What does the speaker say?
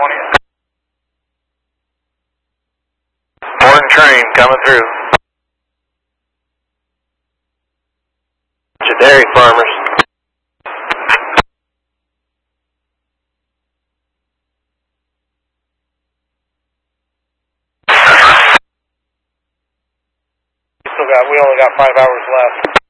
Morning train coming through. Bunch of dairy farmers. We only got 5 hours left.